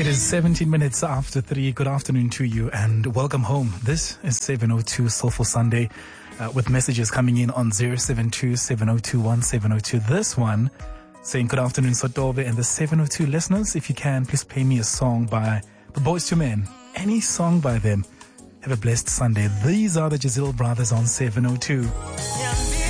It is 17 minutes after 3. Good afternoon to you and welcome home. This is 702 Soulful Sunday with messages coming in on 072-702-1702. This one saying good afternoon Sotobe, and the 702 listeners, if you can, please play me a song by the Boyz II Men. Any song by them. Have a blessed Sunday. These are the Jazil Brothers on 702.